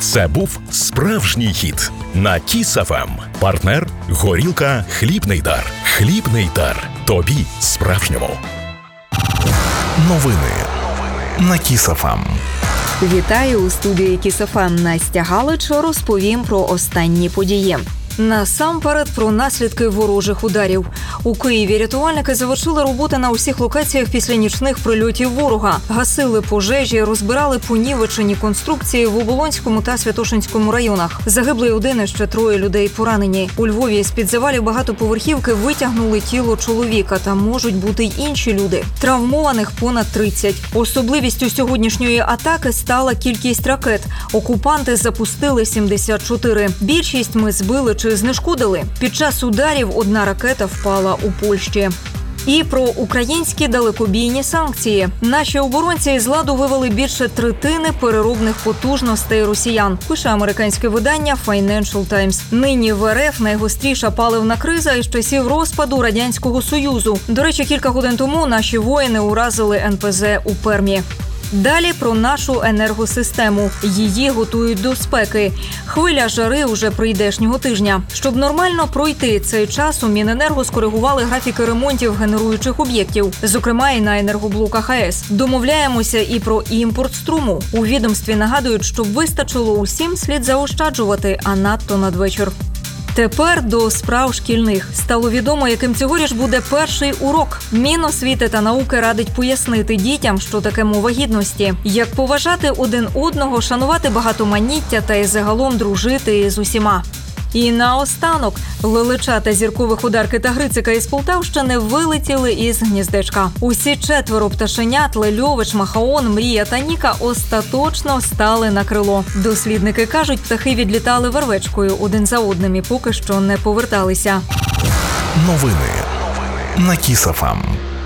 Це був справжній хіт на Kiss FM. Партнер – горілка «Хлібний дар». «Хлібний дар». Тобі справжньому. Новини на Kiss FM. Вітаю у студії Kiss FM. Настя Галич, розповім про останні події. Насамперед про наслідки ворожих ударів. У Києві рятувальники завершили роботи на усіх локаціях після нічних прильотів ворога. Гасили пожежі, розбирали понівечені конструкції в Оболонському та Святошинському районах. Загибли один і ще 3 людей поранені. У Львові з-під завалів багатоповерхівки витягнули тіло чоловіка, та можуть бути й інші люди. Травмованих понад 30. Особливістю сьогоднішньої атаки стала кількість ракет. Окупанти запустили 74. Більшість ми збили чи знешкодили. Під час ударів 1 ракета впала у Польщі. І про українські далекобійні санкції. Наші оборонці з ладу вивели більше третини переробних потужностей росіян, пише американське видання Financial Times. Нині в РФ найгостріша паливна криза із часів розпаду Радянського Союзу. До речі, кілька годин тому наші воїни уразили НПЗ у Пермі. Далі про нашу енергосистему. Її готують до спеки. Хвиля жари уже прийдешнього тижня. Щоб нормально пройти цей час, у Міненерго скоригували графіки ремонтів генеруючих об'єктів, зокрема і на енергоблоках АЕС. Домовляємося і про імпорт струму. У відомстві нагадують, щоб вистачило усім, слід заощаджувати, а надто надвечір. Тепер до справ шкільних. Стало відомо, яким цьогоріч буде перший урок. Міносвіти та науки радить пояснити дітям, що таке мова гідності, як поважати один одного, шанувати багатоманіття та й загалом дружити з усіма. І наостанок, лелечата зіркових Одарки та Грицика із Полтавщини вилетіли із гніздечка. Усі 4 пташенят – Лельович, Махаон, Мрія та Ніка – остаточно стали на крило. Дослідники кажуть, птахи відлітали вервечкою один за одним і поки що не поверталися. Новини на Kiss FM.